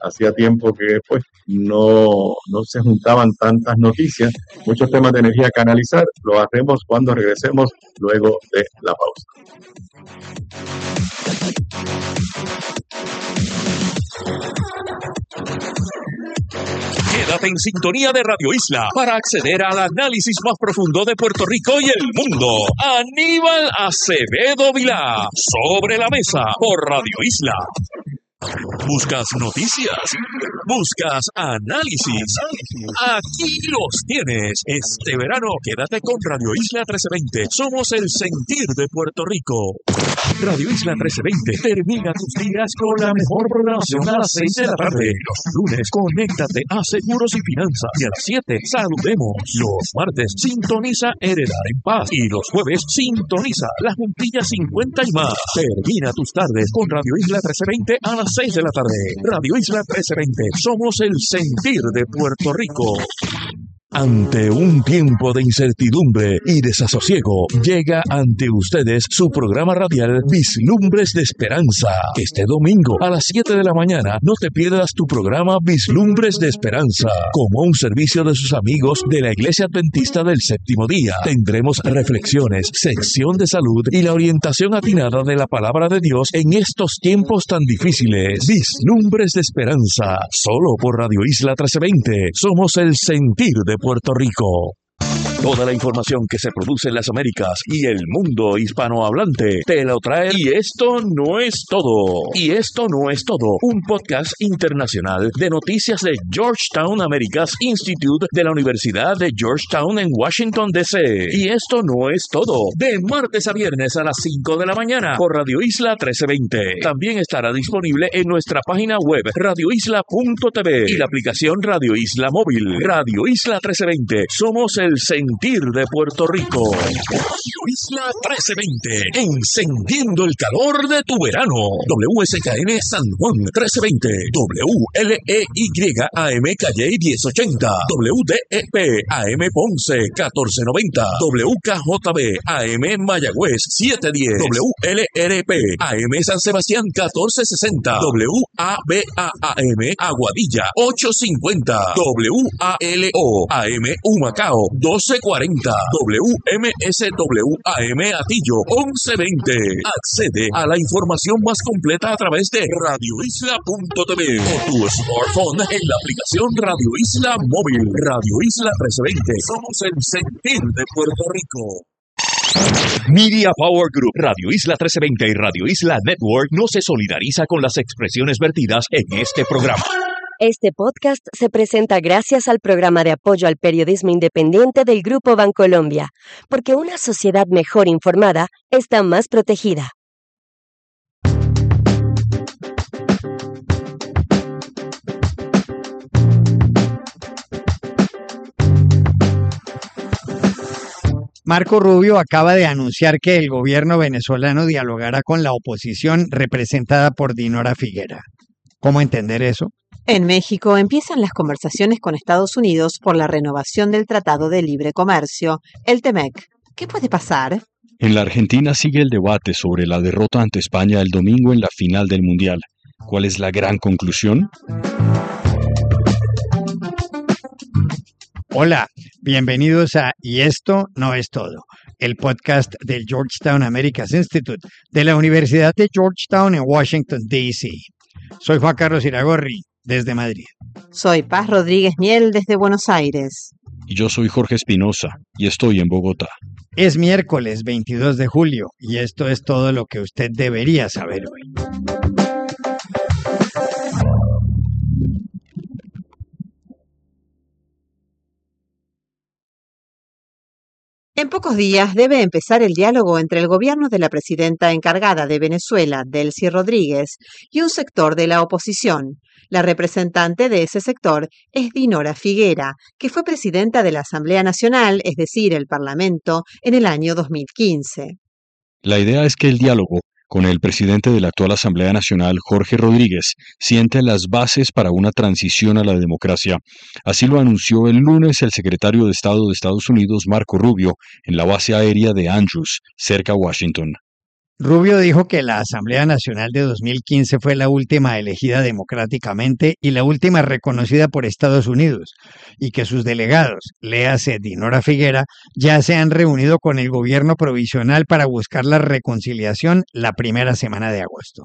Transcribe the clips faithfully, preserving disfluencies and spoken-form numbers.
hacía tiempo que pues no, no se juntaban tantas noticias, muchos temas de energía que analizar. Lo haremos cuando regresemos luego de la pausa. Quédate en sintonía de Radio Isla para acceder al análisis más profundo de Puerto Rico y el mundo. Aníbal Acevedo Vilá, Sobre la Mesa, por Radio Isla. ¿Buscas noticias? ¿Buscas análisis? Aquí los tienes. Este verano quédate con Radio Isla trece veinte. Somos el sentir de Puerto Rico. Radio Isla trece veinte termina tus días con la mejor programación a las seis de la tarde. Los lunes, conéctate a Seguros y Finanzas. Y a las siete, saludemos. Los martes, sintoniza Heredar en Paz. Y los jueves, sintoniza La Juntilla cincuenta y más. Termina tus tardes con Radio Isla trece veinte a las seis de la tarde. Radio Isla trece veinte. Somos el sentir de Puerto Rico. Ante un tiempo de incertidumbre y desasosiego, llega ante ustedes su programa radial Vislumbres de Esperanza. Este domingo a las siete de la mañana no te pierdas tu programa Vislumbres de Esperanza. Como un servicio de sus amigos de la Iglesia Adventista del Séptimo Día, tendremos reflexiones, sección de salud y la orientación atinada de la Palabra de Dios en estos tiempos tan difíciles. Vislumbres de Esperanza, solo por Radio Isla trece veinte. Somos el sentir de Puerto Rico. Toda la información que se produce en las Américas y el mundo hispanohablante te lo trae. Y esto no es todo. Y esto no es todo. Un podcast internacional de noticias de Georgetown Americas Institute de la Universidad de Georgetown en Washington, D C Y esto no es todo. De martes a viernes a las cinco de la mañana por Radio Isla trece veinte. También estará disponible en nuestra página web radio isla punto t v y la aplicación Radio Isla Móvil. Radio Isla trece veinte. Somos el sentir de Puerto Rico. Radio Isla trece veinte, encendiendo el calor de tu verano. W S K N San Juan trece veinte, W L E Y A M Calle diez ochenta, W D E P A M Ponce catorce noventa, W K J B A M Mayagüez setecientos diez, W L R P A M San Sebastián catorce sesenta, W A B A A M Aguadilla ochocientos cincuenta, W A L O A M Humacao doce cuarenta, W M S W A M Atillo once veinte. Accede a la información más completa a través de radio isla punto t v o tu smartphone en la aplicación Radio Isla Móvil. Radio Isla trece veinte. Somos el sentir de Puerto Rico. Media Power Group, Radio Isla trece veinte y Radio Isla Network no se solidariza con las expresiones vertidas en este programa. Este podcast se presenta gracias al programa de apoyo al periodismo independiente del Grupo Bancolombia, porque una sociedad mejor informada está más protegida. Marco Rubio acaba de anunciar que el gobierno venezolano dialogará con la oposición representada por Dinora Figuera. ¿Cómo entender eso? En México empiezan las conversaciones con Estados Unidos por la renovación del Tratado de Libre Comercio, el T M E C. ¿Qué puede pasar? En la Argentina sigue el debate sobre la derrota ante España el domingo en la final del Mundial. ¿Cuál es la gran conclusión? Hola, bienvenidos a Y esto no es todo, el podcast del Georgetown Americas Institute de la Universidad de Georgetown en Washington, D C Soy Juan Carlos Iragorri, desde Madrid. Soy Paz Rodríguez Miel, desde Buenos Aires. Y yo soy Jorge Espinosa, y estoy en Bogotá. Es miércoles veintidós de julio, y esto es todo lo que usted debería saber hoy. En pocos días debe empezar el diálogo entre el gobierno de la presidenta encargada de Venezuela, Delcy Rodríguez, y un sector de la oposición. La representante de ese sector es Dinora Figuera, que fue presidenta de la Asamblea Nacional, es decir, el Parlamento, en el año dos mil quince. La idea es que el diálogo con el presidente de la actual Asamblea Nacional, Jorge Rodríguez, siente las bases para una transición a la democracia. Así lo anunció el lunes el secretario de Estado de Estados Unidos, Marco Rubio, en la base aérea de Andrews, cerca a Washington. Rubio dijo que la Asamblea Nacional de dos mil quince fue la última elegida democráticamente y la última reconocida por Estados Unidos, y que sus delegados, léase Dinora Figuera, ya se han reunido con el gobierno provisional para buscar la reconciliación la primera semana de agosto.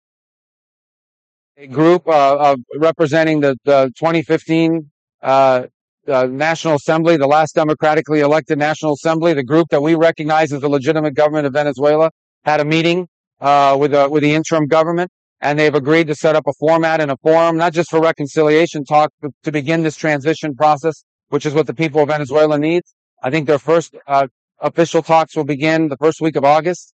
A group uh, of representing the, the twenty fifteen uh, uh, National Assembly, the last democratically elected National Assembly, the group that we recognize as the legitimate government of Venezuela, had a meeting uh, with, uh, with the interim government, and they've agreed to set up a format and a forum, not just for reconciliation talk, but to begin this transition process, which is what the people of Venezuela needs. I think their first uh, official talks will begin the first week of August.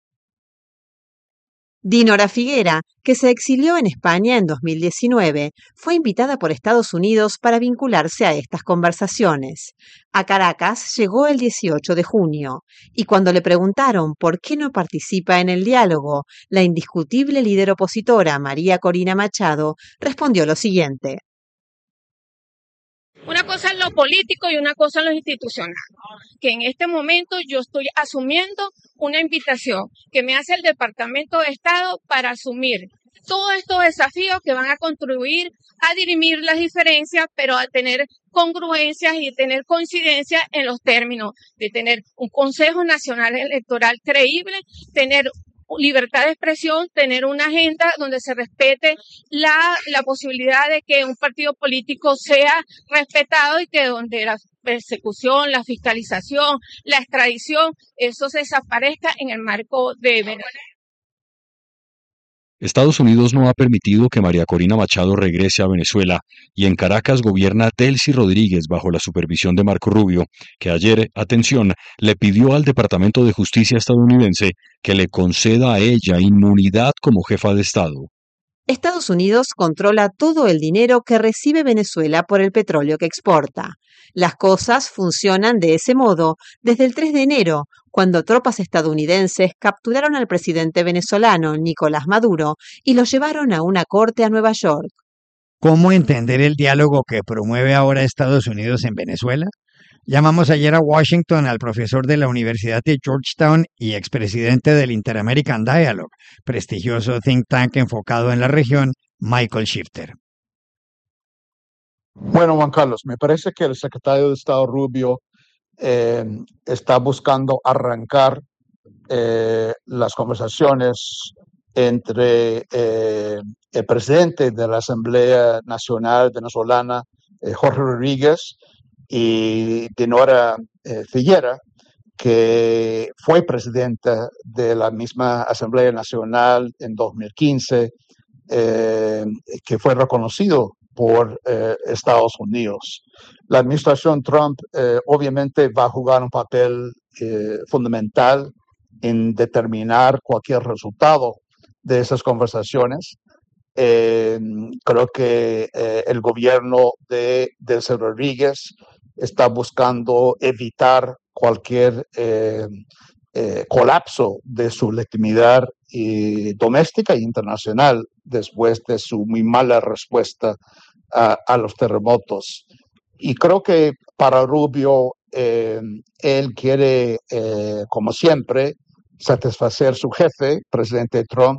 Dinora Figuera, que se exilió en España en dos mil diecinueve, fue invitada por Estados Unidos para vincularse a estas conversaciones. A Caracas llegó el dieciocho de junio, y cuando le preguntaron por qué no participa en el diálogo, la indiscutible líder opositora María Corina Machado respondió lo siguiente. Una cosa es lo político y una cosa es lo institucional. Que en este momento yo estoy asumiendo una invitación que me hace el Departamento de Estado para asumir todos estos desafíos que van a contribuir a dirimir las diferencias, pero a tener congruencias y tener coincidencia en los términos de tener un Consejo Nacional Electoral creíble, tener libertad de expresión, tener una agenda donde se respete la, la posibilidad de que un partido político sea respetado y que donde la persecución, la fiscalización, la extradición, eso se desaparezca en el marco de Venezuela. Estados Unidos no ha permitido que María Corina Machado regrese a Venezuela y en Caracas gobierna Delcy Rodríguez bajo la supervisión de Marco Rubio, que ayer, atención, le pidió al Departamento de Justicia estadounidense que le conceda a ella inmunidad como jefa de Estado. Estados Unidos controla todo el dinero que recibe Venezuela por el petróleo que exporta. Las cosas funcionan de ese modo desde el tres de enero, cuando tropas estadounidenses capturaron al presidente venezolano Nicolás Maduro y lo llevaron a una corte a Nueva York. ¿Cómo entender el diálogo que promueve ahora Estados Unidos en Venezuela? Llamamos ayer a Washington al profesor de la Universidad de Georgetown y expresidente del Inter-American Dialogue, prestigioso think tank enfocado en la región, Michael Shifter. Bueno, Juan Carlos, me parece que el secretario de Estado Rubio eh, está buscando arrancar eh, las conversaciones entre eh, el presidente de la Asamblea Nacional Venezolana, eh, Jorge Rodríguez, y Dinora eh, Figuera, que fue presidenta de la misma Asamblea Nacional en dos mil quince, eh, que fue reconocido por eh, Estados Unidos. La administración Trump eh, obviamente va a jugar un papel eh, fundamental en determinar cualquier resultado de esas conversaciones. Eh, creo que eh, el gobierno de Delcy Rodríguez está buscando evitar cualquier eh, eh, colapso de su legitimidad eh, doméstica e internacional después de su muy mala respuesta a, a los terremotos. Y creo que para Rubio, eh, él quiere, eh, como siempre, satisfacer su jefe, presidente Trump,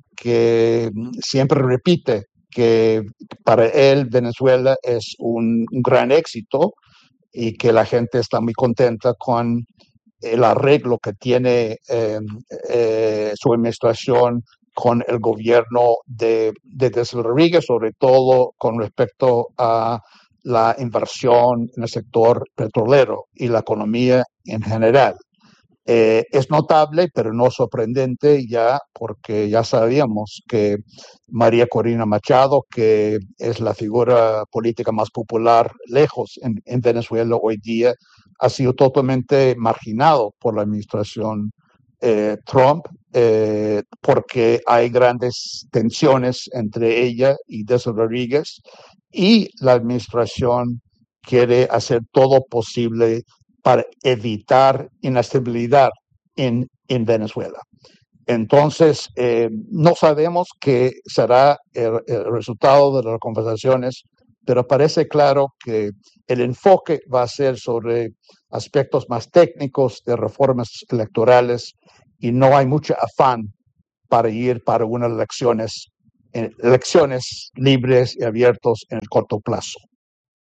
que siempre repite que para él Venezuela es un, un gran éxito y que la gente está muy contenta con el arreglo que tiene eh, eh, su administración con el gobierno de, de Delcy Rodríguez, sobre todo con respecto a la inversión en el sector petrolero y la economía en general. Eh, es notable, pero no sorprendente ya, porque ya sabíamos que María Corina Machado, que es la figura política más popular lejos en, en Venezuela hoy día, ha sido totalmente marginado por la administración eh, Trump, eh, porque hay grandes tensiones entre ella y Delcy Rodríguez, y la administración quiere hacer todo posible para evitar inestabilidad en, en Venezuela. Entonces, eh, no sabemos qué será el, el resultado de las conversaciones, pero parece claro que el enfoque va a ser sobre aspectos más técnicos de reformas electorales y no hay mucho afán para ir para unas elecciones, elecciones libres y abiertas en el corto plazo.